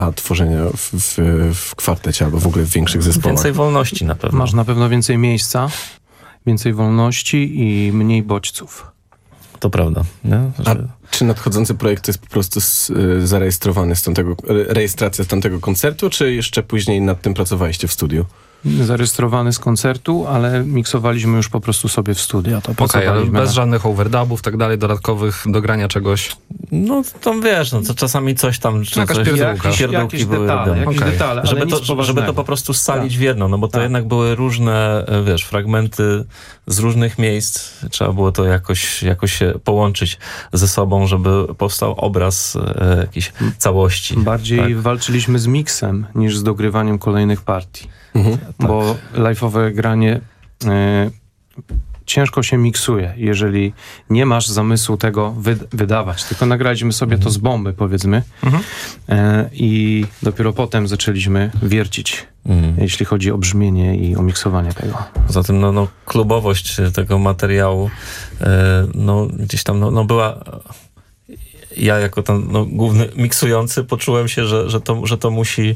a tworzenia w kwartecie albo w ogóle w większych zespołach? Więcej wolności na pewno. Masz na pewno więcej miejsca, więcej wolności i mniej bodźców. To prawda. Nie? A czy nadchodzący projekt to jest po prostu zarejestrowany rejestracja z tamtego koncertu, czy jeszcze później nad tym pracowaliście w studiu? Zarejestrowany z koncertu, ale miksowaliśmy już po prostu sobie w studio. Okej, ale bez żadnych overdubów, tak dalej, dodatkowych dogrania czegoś. No to wiesz, to czasami coś tam... Jakaś pierdółki były robione. detale, ale żeby to po prostu scalić w jedno, no bo to jednak były różne, fragmenty z różnych miejsc. Trzeba było to jakoś się połączyć ze sobą, żeby powstał obraz jakiejś całości. Bardziej walczyliśmy z miksem niż z dogrywaniem kolejnych partii. Bo live'owe granie ciężko się miksuje, jeżeli nie masz zamysłu tego wydawać. Tylko nagraliśmy sobie to z bomby, powiedzmy. I dopiero potem zaczęliśmy wiercić, jeśli chodzi o brzmienie i o miksowanie tego. Poza tym klubowość tego materiału gdzieś tam była... Ja jako ten główny miksujący poczułem się, że to musi...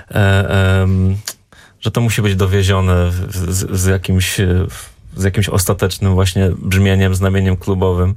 że to musi być dowiezione z jakimś ostatecznym właśnie brzmieniem, znamieniem klubowym.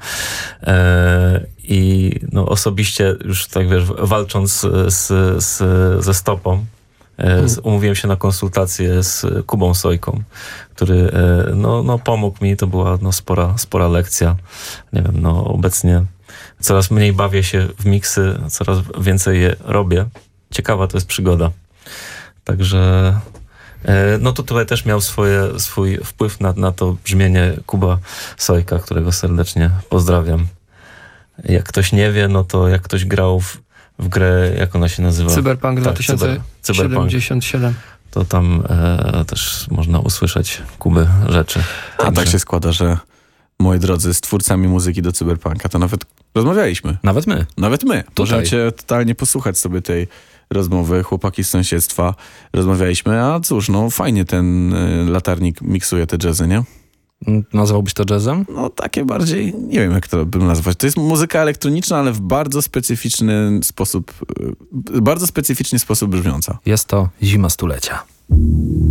I osobiście już tak wiesz, walcząc ze Stopą, umówiłem się na konsultację z Kubą Sojką, który pomógł mi. To była spora lekcja. Nie wiem, obecnie coraz mniej bawię się w miksy, coraz więcej je robię. Ciekawa to jest przygoda. Także to tutaj też miał swój wpływ na to brzmienie Kuba Sojka, którego serdecznie pozdrawiam. Jak ktoś nie wie, to jak ktoś grał w grę, jak ona się nazywa? Cyberpunk 2077. To tam też można usłyszeć Kuby rzeczy. A tak się składa, że moi drodzy, z twórcami muzyki do Cyberpunka to nawet rozmawialiśmy. Nawet my. Możecie totalnie posłuchać sobie tej rozmowy. Chłopaki z sąsiedztwa rozmawialiśmy, a cóż, fajnie ten latarnik miksuje te jazzy, nie? Nazwałbyś to jazzem? Takie bardziej, nie wiem jak to bym nazwać. To jest muzyka elektroniczna, ale w bardzo specyficzny sposób brzmiąca. Jest to zima stulecia.